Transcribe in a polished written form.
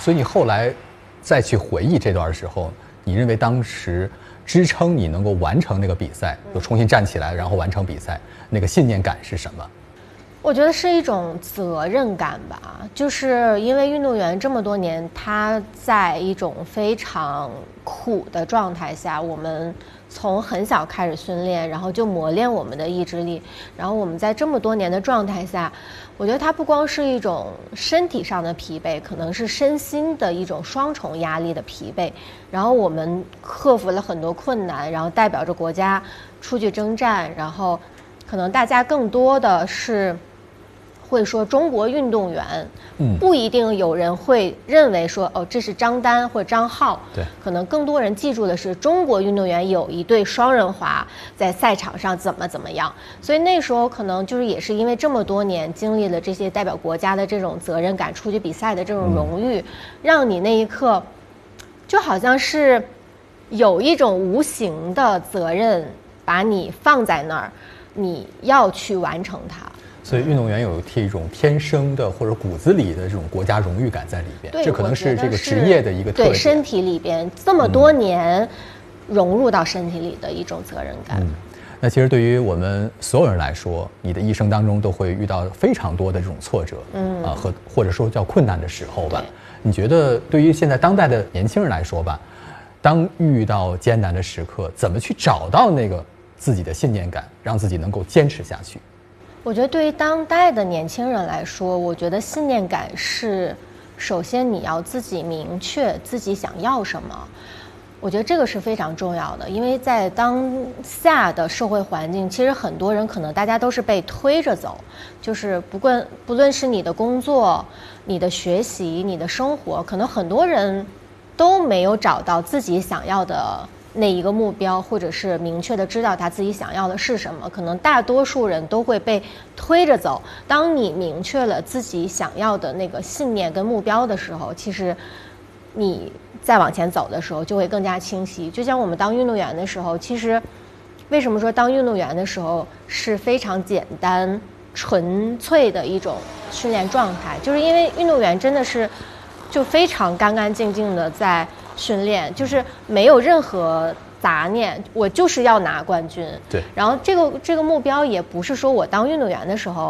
所以你后来再去回忆这段的时候，你认为当时支撑你能够完成那个比赛，又重新站起来，然后完成比赛，那个信念感是什么？ 我觉得是一种责任感吧，就是因为运动员这么多年，他在一种非常苦的状态下，我们从很小开始训练，然后就磨练我们的意志力，然后我们在这么多年的状态下，我觉得它不光是一种身体上的疲惫，可能是身心的一种双重压力的疲惫，然后我们克服了很多困难，然后代表着国家出去征战，然后可能大家更多的是会说中国运动员，不一定有人会认为说哦这是张丹或张浩， 对， 可能更多人记住的是中国运动员有一对双人滑在赛场上怎么样，所以那时候可能就是也是因为这么多年经历了这些代表国家的这种责任感，出去比赛的这种荣誉，让你那一刻就好像是有一种无形的责任把你放在那儿，你要去完成它。 所以运动员有一种天生的或者骨子里的这种国家荣誉感在里边，这可能是这个职业的一个特点， 对身体里边这么多年融入到身体里的一种责任感。 那其实对于我们所有人来说，你的一生当中都会遇到非常多的这种挫折，或者说叫困难的时候吧。你觉得对于现在当代的年轻人来说吧，当遇到艰难的时刻，怎么去找到那个自己的信念感，让自己能够坚持下去？ 我觉得对于当代的年轻人来说，我觉得信念感是，首先你要自己明确自己想要什么，我觉得这个是非常重要的。因为在当下的社会环境，其实很多人可能大家都是被推着走，就是不论是你的工作、你的学习、你的生活，可能很多人都没有找到自己想要的那一个目标，或者是明确的知道他自己想要的是什么，可能大多数人都会被推着走。当你明确了自己想要的那个信念跟目标的时候，其实你再往前走的时候就会更加清晰。就像我们当运动员的时候，其实为什么说当运动员的时候是非常简单纯粹的一种训练状态，就是因为运动员真的是就非常干干净净的在训练，就是没有任何杂念，我就是要拿冠军。 对， 然后这个目标也不是说我当运动员的时候